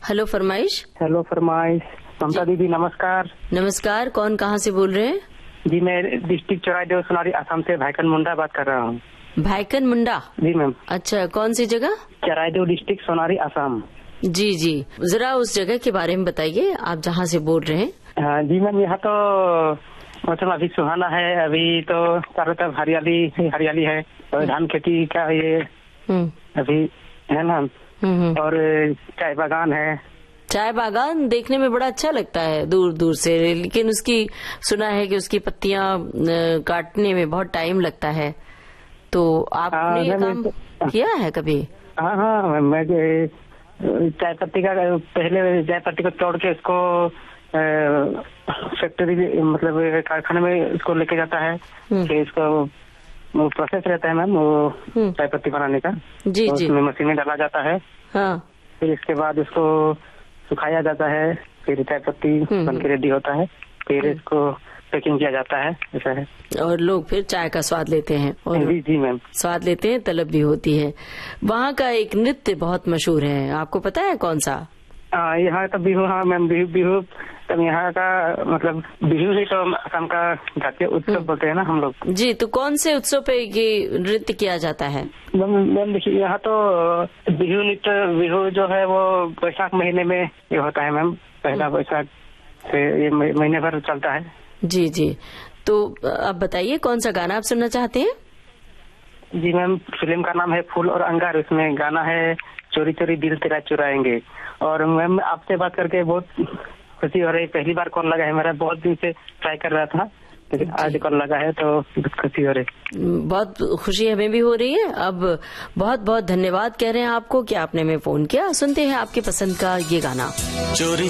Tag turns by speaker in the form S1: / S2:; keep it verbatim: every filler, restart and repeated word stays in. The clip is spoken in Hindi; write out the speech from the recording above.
S1: हेलो फरमाइश।
S2: हेलो फरमाइश। ममता दीदी नमस्कार।
S1: नमस्कार, कौन कहाँ से बोल रहे हैं?
S2: जी मैं डिस्ट्रिक्ट चौराइदेव सोनारी असम से भाईकन मुंडा बात कर रहा हूँ।
S1: भाईकन मुंडा? जी
S2: मैम।
S1: अच्छा, कौन सी जगह?
S2: चौराइदेव डिस्ट्रिक्ट सोनारी असम।
S1: जी जी, जरा उस जगह के बारे में बताइए, आप जहाँ से बोल रहे हैं।
S2: हाँ जी मैम, यहाँ तो मतलब अभी सुहाना है, अभी तो चारों तरफ हरियाली हरियाली है और धान खेती का ये अभी है ना, और चाय बागान है।
S1: चाय बागान देखने में बड़ा अच्छा लगता है दूर दूर से, लेकिन उसकी सुना है कि उसकी पत्तियां काटने में बहुत टाइम लगता है, तो आपने ये काम किया है कभी? हाँ
S2: हाँ, मैं चाय पत्ती का पहले चाय पत्ती को तोड़ के इसको फैक्ट्री मतलब कारखाने में इसको लेके जाता है, फिर इसको वो प्रोसेस रहता है मैम वो चाय पत्ती बनाने का।
S1: जी
S2: तो
S1: जी,
S2: उसमें मशीन में डाला जाता है। हाँ। फिर इसके बाद इसको सुखाया जाता है, फिर चाय पत्ती बन के रेडी होता है, फिर इसको पैकिंग किया जाता है, ऐसा है। और लोग फिर चाय का स्वाद लेते हैं। और जी जी मैम, स्वाद लेते हैं, तलब भी होती है। वहाँ का एक नृत्य बहुत मशहूर है, आपको पता है कौन सा? यहाँ का बिहू। हाँ मैम, बिहू बिहू तब यहाँ का मतलब बिहू ही तो असम का जातीय उत्सव बोलते हैं ना हम लोग। जी, तो कौन से उत्सव पे ये नृत्य किया जाता है? मैम देखिए, यहाँ तो बिहू नृत्य बिहू जो है वो बैसाख महीने में ये होता है मैम, पहला बैसाख से ये महीने भर चलता है। जी जी, तो अब बताइए कौन सा गाना आप सुनना चाहते हैं? जी मैम, फिल्म का नाम है फूल और अंगार, उसमें गाना है चोरी चोरी दिल तेरा चुराएंगे। और मैम आपसे बात करके बहुत खुशी हो रही, पहली बार कॉल लगा है मेरा, बहुत दिन से ट्राई कर रहा था, लेकिन आज कॉल लगा है तो बहुत खुशी हो रही। बहुत खुशी हमें भी हो रही है। अब बहुत बहुत धन्यवाद कह रहे हैं आपको कि आपने हमें फोन किया। सुनते हैं आपके पसंद का ये गाना। चोरी